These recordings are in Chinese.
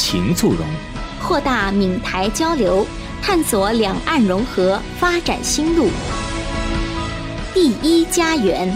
情簇融， 扩大闽台交流，探索两岸融合发展新路。第一家园。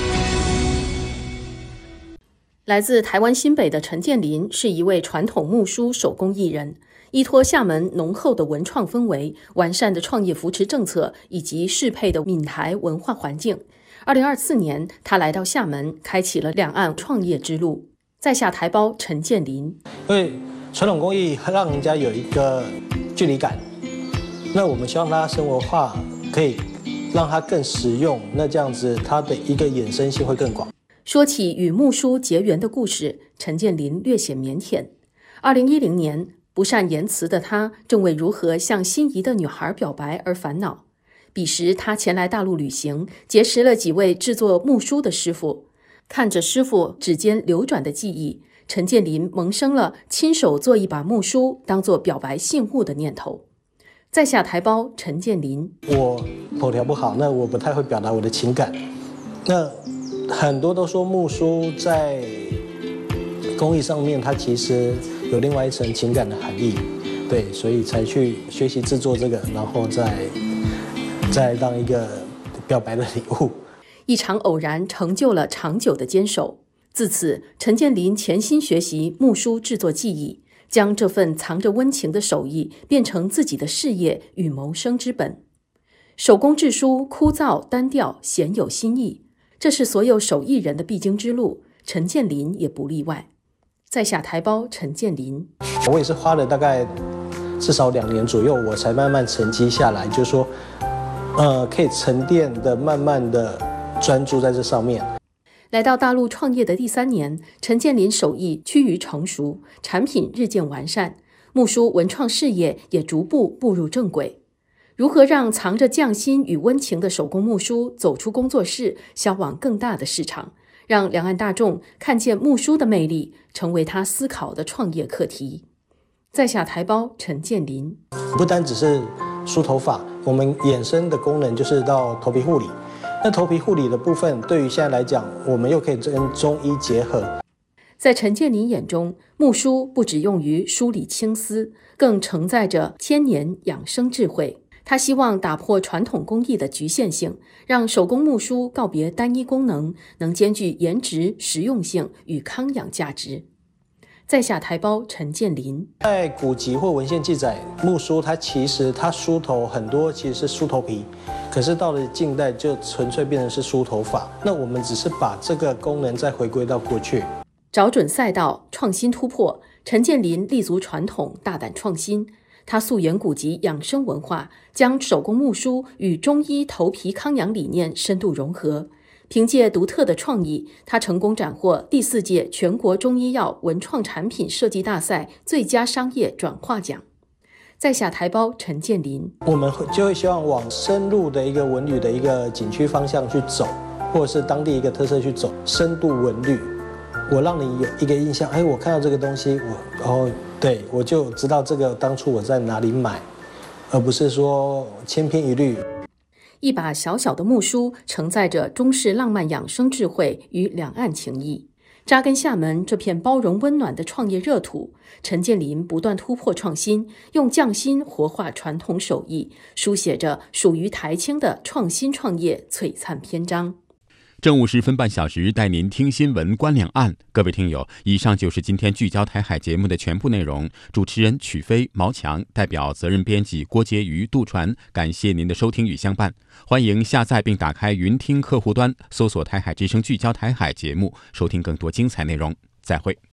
来自台湾新北的陈建林是一位传统木梳手工艺人，依托厦门浓厚的文创氛围、完善的创业扶持政策以及适配的闽台文化环境。2024年，他来到厦门，开启了两岸创业之路。在下台胞陈建林， 因为传统工艺让人家有一个距离感，那我们希望它生活化，可以让它更实用，那这样子它的一个衍生性会更广。 说起与木梳结缘的故事，陈建林略显腼腆。2010年，不善言辞的他正为如何向心仪的女孩表白而烦恼。彼时，他前来大陆旅行，结识了几位制作木梳的师傅。看着师傅指尖流转的技艺，陈建林萌生了亲手做一把木梳当作表白信物的念头。在下台胞陈建林， 我口条不好，那我不太会表达我的情感。那很多都说木梳在工艺上面，它其实有另外一层情感的含义，对，所以才去学习制作这个，然后再当一个表白的礼物。 一场偶然成就了长久的坚守。自此，陈建林潜心学习木梳制作技艺，将这份藏着温情的手艺变成自己的事业与谋生之本。手工制梳枯燥单调，鲜有新意，这是所有手艺人的必经之路，陈建林也不例外。在下台胞陈建林， 我也是花了大概至少2年左右，我才慢慢沉积下来，就是说，可以沉淀的，慢慢的专注在这上面。 来到大陆创业的第3年，陈建林手艺趋于成熟，产品日渐完善，木梳文创事业也逐步步入正轨。如何让藏着匠心与温情的手工木梳走出工作室，销往更大的市场，让两岸大众看见木梳的魅力，成为他思考的创业课题。在下台胞陈建林， 不单只是梳头发，我们衍生的功能就是到头皮护理。那头皮护理的部分，对于现在来讲，我们又可以跟中医结合。 在陈建林眼中，木梳不只用于梳理青丝，更承载着千年养生智慧。他希望打破传统工艺的局限性，让手工木梳告别单一功能，能兼具颜值、实用性与康养价值。在下台胞陈建林， 在古籍或文献记载，木梳它其实它梳头很多其实是梳头皮，可是到了近代就纯粹变成是梳头发。那我们只是把这个功能再回归到过去， 找准赛道，创新突破。陈建林立足传统，大胆创新。他溯源古籍养生文化，将手工木梳与中医头皮康养理念深度融合。凭借独特的创意，他成功斩获第4届全国中医药文创产品设计大赛最佳商业转化奖。在下台胞陈建林， 我们就会希望往深入的一个文旅的一个景区方向去走，或者是当地一个特色去走，深度文旅。我让你有一个印象，我看到这个东西，对，我就知道这个当初我在哪里买，而不是说千篇一律。 一把小小的木梳承载着中式浪漫养生智慧与两岸情谊。扎根厦门这片包容温暖的创业热土，陈建林不断突破创新，用匠心活化传统手艺，书写着属于台青的创新创业璀璨篇章。 正午时分半小时，带您听新闻观两岸。各位听友，以上就是今天聚焦台海节目的全部内容。主持人曲飞、毛强，代表责任编辑郭婕妤、杜传，感谢您的收听与相伴。欢迎下载并打开云听客户端，搜索台海之声聚焦台海节目，收听更多精彩内容。再会。